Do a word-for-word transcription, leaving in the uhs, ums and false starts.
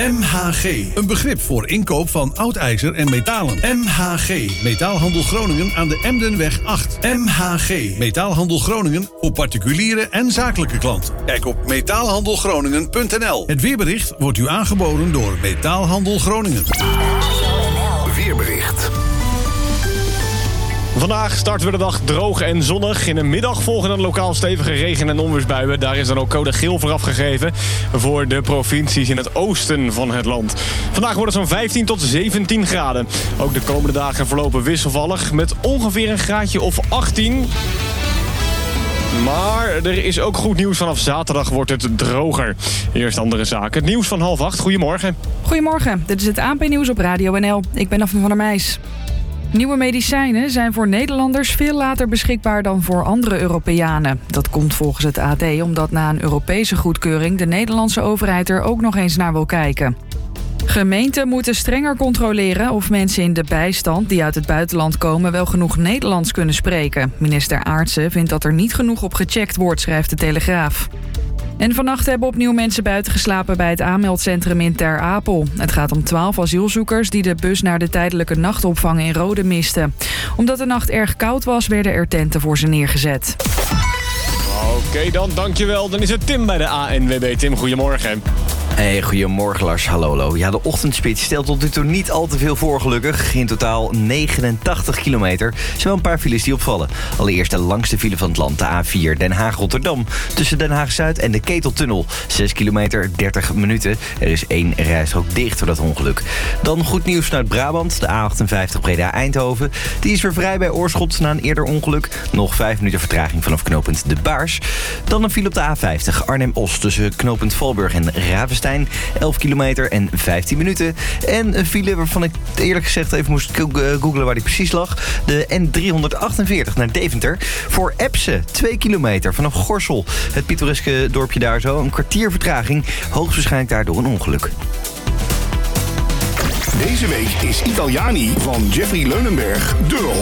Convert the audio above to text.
M H G, een begrip voor inkoop van oud ijzer en metalen. M H G, Metaalhandel Groningen aan de Emdenweg acht. M H G, Metaalhandel Groningen voor particuliere en zakelijke klanten. Kijk op metaalhandelgroningen punt n l. Het weerbericht wordt u aangeboden door Metaalhandel Groningen. Weerbericht. Vandaag starten we de dag droog en zonnig. In de middag volgen dan lokaal stevige regen- en onweersbuien. Daar is dan ook code geel voor afgegeven voor de provincies in het oosten van het land. Vandaag wordt het zo'n vijftien tot zeventien graden. Ook de komende dagen verlopen wisselvallig met ongeveer een graadje of achttien. Maar er is ook goed nieuws. Vanaf zaterdag wordt het droger. Eerst andere zaken. Het nieuws van half acht. Goedemorgen. Goedemorgen. Dit is het A N P-nieuws op Radio N L. Ik ben Daphne van der Meijs. Nieuwe medicijnen zijn voor Nederlanders veel later beschikbaar dan voor andere Europeanen. Dat komt volgens het A D omdat na een Europese goedkeuring de Nederlandse overheid er ook nog eens naar wil kijken. Gemeenten moeten strenger controleren of mensen in de bijstand die uit het buitenland komen wel genoeg Nederlands kunnen spreken. Minister Aartsen vindt dat er niet genoeg op gecheckt wordt, schrijft de Telegraaf. En vannacht hebben opnieuw mensen buiten geslapen bij het aanmeldcentrum in Ter Apel. Het gaat om twaalf asielzoekers die de bus naar de tijdelijke nachtopvang in Rode misten. Omdat de nacht erg koud was, werden er tenten voor ze neergezet. Oké okay, dan, dankjewel. Dan is het Tim bij de A N W B. Tim, goedemorgen. Hey, goedemorgen Lars, hallo, hallo. Ja, de ochtendspits stelt tot nu toe niet al te veel voor gelukkig. In totaal negenentachtig kilometer. Er zijn wel een paar files die opvallen. Allereerst de langste file van het land, de A vier Den Haag-Rotterdam. Tussen Den Haag-Zuid en de Keteltunnel. zes kilometer, dertig minuten. Er is één rijstrook dicht door dat ongeluk. Dan goed nieuws vanuit Brabant, de A achtenvijftig Breda-Eindhoven. Die is weer vrij bij Oorschot na een eerder ongeluk. Nog vijf minuten vertraging vanaf knooppunt De Baars. Dan een file op de A vijftig Arnhem-Os tussen knooppunt Valburg en Ravenstein. elf kilometer en vijftien minuten. En een file waarvan ik eerlijk gezegd even moest googlen waar die precies lag. De N driehonderdachtenveertig naar Deventer. Voor Epse, twee kilometer vanaf Gorssel. Het pittoreske dorpje daar zo. Een kwartier vertraging. Hoogstwaarschijnlijk daardoor een ongeluk. Deze week is Italiani van Jeffrey Leunenberg de rol